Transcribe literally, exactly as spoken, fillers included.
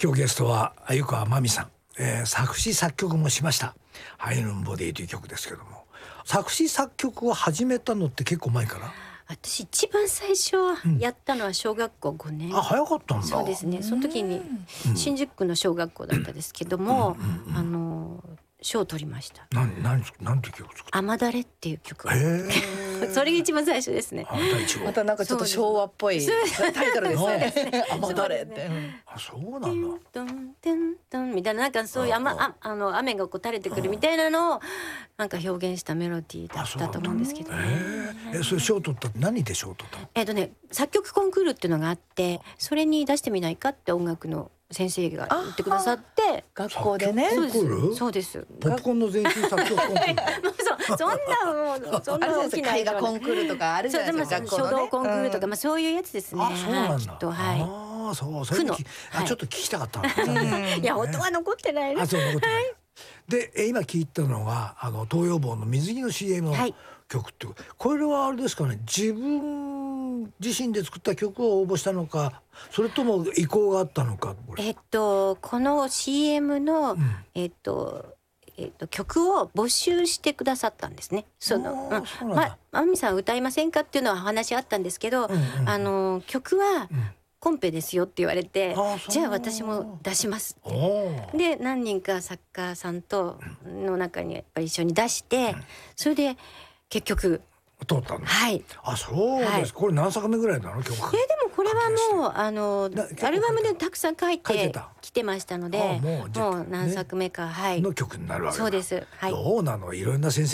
今日ゲストは鮎川真美さん、えー、作詞作曲もしましたハイヌンボディという曲ですけども、作詞作曲を始めたのって結構前から？ 私一番最初やったのは小学校ごねん、 うん、あ、早かったんだ。 そうですね。その時に新宿区の小学校だったですけども、うん、あの賞を取りました。 何何何て曲作った？ 雨だれっていう曲。それが一番最初ですね。 またなんかちょっと昭和っぽいタイトルですね。雨だれって。 あ、そうなんだ。 トントントンみたいな、なんかそういう雨、ああの雨がこう垂れてくるみたいなのをなんか表現したメロディーだったと思うんですけどね。 え、それ賞取った？何で賞取ったの？ えっとね、作曲コンクールっていうのがあって、それに出してみないかって音楽の先生が言ってくださって、 学校でね。 そうです。 そうです。 ポップコーンの全集作曲コンクール。 そう、そんなもうそんな大きな絵画コンクールとかあるじゃないですか。 書道コンクールとか、まあそういうやつですね。 あ、そうなんだ。 きっと、はい。 ああ、そう、それの、あ、ちょっと聞きたかった。 いや、音は残ってない。 あ、そう残ってない。で、今聞いたのがあの東洋坊の水着の シーエム の曲って、これはあれですかね、自分自身で作った曲を応募したのか、それとも意向があったのか。 えっとこの シーエム の、えっとえっと曲を募集してくださったんですね。その、うん、ま、まみさん歌いませんかっていうのは話あったんですけど、うんうん、あの曲はコンペですよって言われて、うん、じゃあ私も出しますって。で、何人か作家さんとの中にやっぱり一緒に出して、うん、それで結局通ったの。 はい。 あ、そうです。はい、これ何作目ぐらいなの曲？ えー、でもこれはもうあのアルバムでたくさん書いてきてましたので、もう何作目か、はい、 の曲になるわけだ。 そうです。はい。 どうなの？いろんな先生